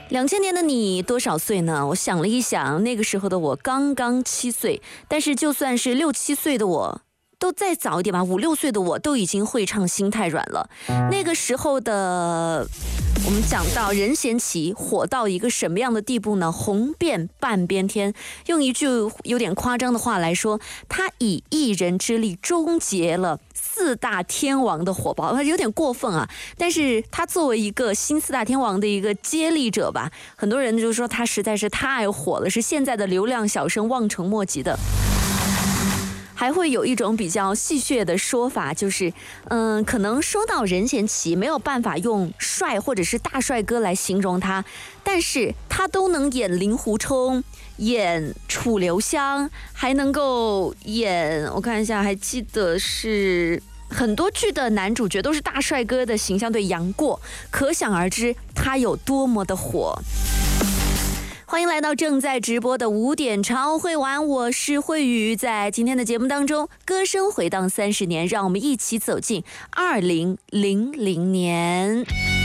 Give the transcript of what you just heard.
2000年的你多少岁呢？我想了一想，那个时候的我刚刚7岁，但是就算是6、7岁的我，都再早一点吧，5、6岁的我都已经会唱《心太软》了。那个时候的我们讲到任贤齐火到一个什么样的地步呢？红遍半边天。用一句有点夸张的话来说，他以一人之力终结了4大天王的火爆，有点过分啊。但是他作为一个新4大天王的一个接力者吧，很多人就说他实在是太火了，是现在的流量小生望尘莫及的。还会有一种比较戏谑的说法，就是可能说到任贤齐没有办法用帅或者是大帅哥来形容他，但是他都能演令狐冲，演楚留香，还能够演，我看一下，还记得是很多剧的男主角都是大帅哥的形象，对，杨过，可想而知他有多么的火。欢迎来到正在直播的5点超会玩，我是慧宇。在今天的节目当中，歌声回荡30年，让我们一起走进2000年。